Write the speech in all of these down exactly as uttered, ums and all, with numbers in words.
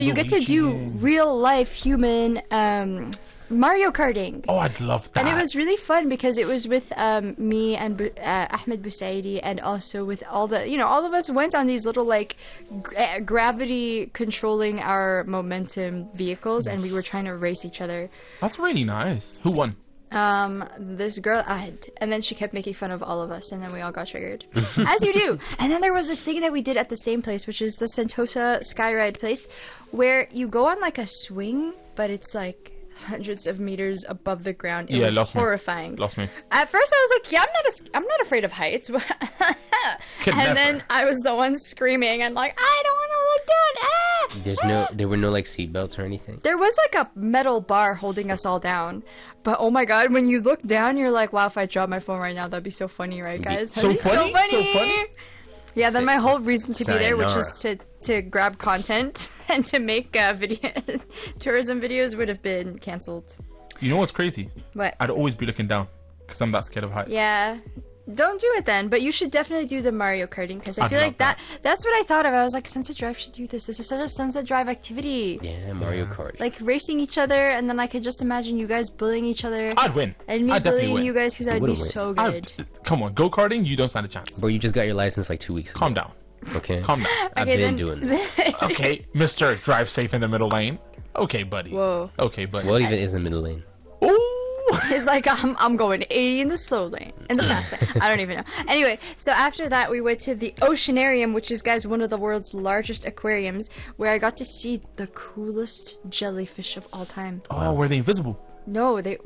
You get to do real life human um, Mario Karting. Oh, I'd love that. And it was really fun because it was with um, me and uh, Ahmed Busaidi, and also with all the, you know, all of us went on these little like gra- gravity controlling our momentum vehicles, and we were trying to race each other. That's really nice. Who won? Um, this girl, Ahad, and then she kept making fun of all of us, and then we all got triggered, as you do. And then there was this thing that we did at the same place, which is the Sentosa Skyride place, where you go on like a swing, but it's like hundreds of meters above the ground. It Yeah, was lost me. horrifying. Lost me. At first, I was like, "Yeah, I'm not. A, I'm not afraid of heights." Could and never. then I was the one screaming and like, "I don't want to look down!" Ah! There's no, there were no like seatbelts or anything. There was like a metal bar holding us all down, but oh my god, when you look down, you're like, "Wow, if I drop my phone right now, that'd be so funny, right, guys?" So That'd be funny? So funny? Yeah, then my whole reason to be there, which was Sayonara. to to grab content and to make uh, video tourism videos, would have been cancelled. You know what's crazy? What? I'd always be looking down because I'm that scared of heights. Yeah. Don't do it then, but you should definitely do the Mario Karting, because I I'd feel love like that. that's what I thought of. I was like, Sunset Drive should do this. This is such a Sunset Drive activity. Yeah, Mario Kart. Like racing each other, and then I could just imagine you guys bullying each other. I'd win. And me I'd definitely bullying win. you guys because I'd be wouldn't win. so good. I'd, come on, go-karting, you don't stand a chance. Bro, you just got your license like two weeks ago. Calm down. Okay. Calm down. I've Okay, been then- doing this. Okay, Mister Drive safe in the middle lane. Okay, buddy. Whoa. Okay, buddy. What even is the middle lane? Ooh. It's like I'm, I'm going eighty in the slow lane, in the fast lane. I don't even know. Anyway, so after that, we went to the Oceanarium, which is, guys, one of the world's largest aquariums, where I got to see the coolest jellyfish of all time. Oh, were they invisible? No, they...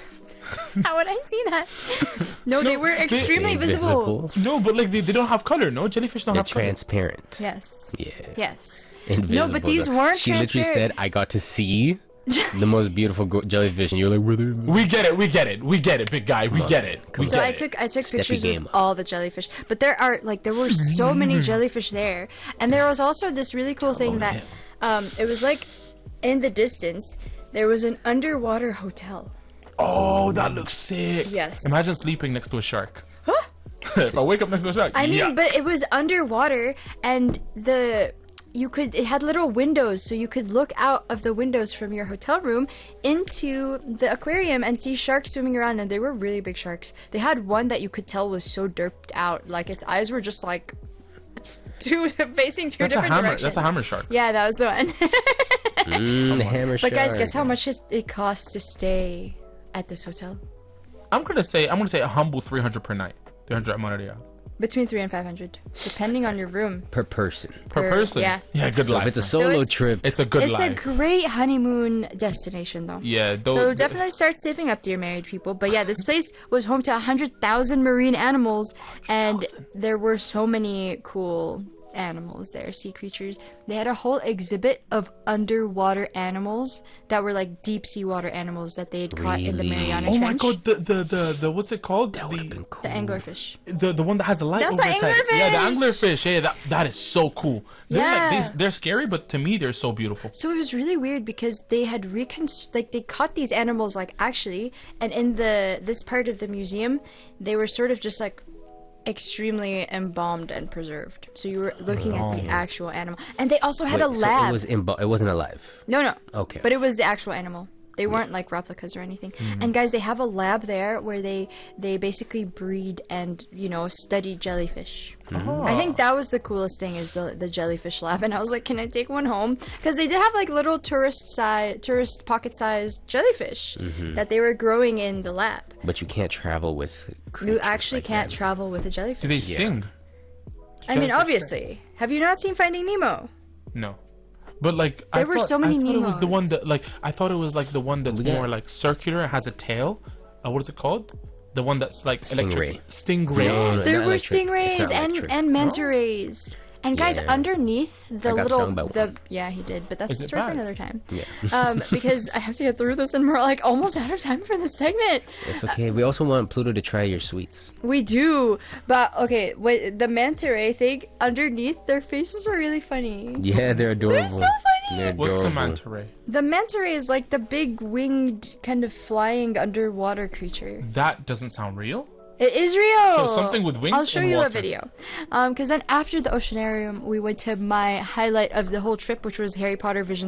How would I see that? No, they were extremely visible. Invisible. No, but like they, they don't have color. No, jellyfish don't They're have color. transparent. Yes. Yeah. Yes. Invisible. No, but these though. weren't She literally transparent. said, I got to see the most beautiful go- jellyfish, and you're like, were they? We get it. We get it. We get it, big guy. We on. get it. We Come So get I it. took I took Step your pictures game of up. all the jellyfish, but there are like there were so many jellyfish there, and there was also this really cool thing that um, it was like in the distance there was an underwater hotel. Oh, that looks sick. Yes. Imagine sleeping next to a shark. If I wake up next to a shark. I mean, yeah. but it was underwater, and the you could it had little windows, so you could look out of the windows from your hotel room into the aquarium and see sharks swimming around, and they were really big sharks. They had one that you could tell was so derped out, like its eyes were just like two facing two that's a different hammer. directions. That's a hammer shark. Yeah, that was the one. Mm, the hammer But guys, shark. guess how much it- it costs to stay at this hotel? I'm gonna say I'm gonna say a humble three hundred per night. three hundred money Between three and five hundred, depending on your room. Per person. per Per- person. yeah. Yeah, good So life. if it's a So solo it's- trip, It's a good It's life. a great honeymoon destination, though. Yeah. Those, So definitely start saving up, dear married people. But yeah, this place was home to one hundred thousand marine animals, and there were so many cool animals there, sea creatures. They had a whole exhibit of underwater animals that were like deep sea water animals that they'd caught in the Really? Mariana Oh Trench. my god, the, the the the what's it called? that would have The, been cool. The anglerfish. the the one that has a light That's over the its head. anglerfish! Yeah, the anglerfish. Yeah, that that is so cool. They're Yeah. like they, they're scary, but to me they're so beautiful. So it was really weird because they had reconst like they caught these animals like actually, and in the this part of the museum, they were sort of just like extremely embalmed and preserved. So you were looking at the actual animal, and they also had Wait, a so lab. it was imbo- it wasn't alive. No, no. Okay. But it was the actual animal. They weren't like replicas or anything. And guys, they have a lab there where they they basically breed and, you know, study jellyfish. I think that was the coolest thing is the the jellyfish lab. And I was like, can I take one home? Because they did have like little tourist size, tourist pocket sized jellyfish that they were growing in the lab. But you can't travel with You creatures actually like can't them. travel with a Do jellyfish. they sting? I mean, Jellyfish obviously. Have you not seen Finding Nemo? sting? No. But like I There were thought, so many I thought it was the Nemos. one that like I thought it was like the one that's Yeah. more like circular, has a tail. Uh, what is it called? The one that's like electric. Stingray. Stingray. No, no, There not were electric. It's stingrays not and, electric. and manta rays. And guys, Yeah. underneath the I got little, stung by the one. yeah, he did, but that's Is a it story for bad? another time. Yeah. Um, because I have to get through this, and we're like almost out of time for this segment. It's okay. We also want Pluto to try your sweets. We do, but okay, wait, the manta ray thing underneath, their faces are really funny. Yeah, they're adorable. so funny! They're What's adorable. the manta ray? The manta ray is like the big winged kind of flying underwater creature. That doesn't sound real. It is real. So something with wings I'll show and you water. a video. Um, because then after the Oceanarium, we went to my highlight of the whole trip, which was Harry Potter Vision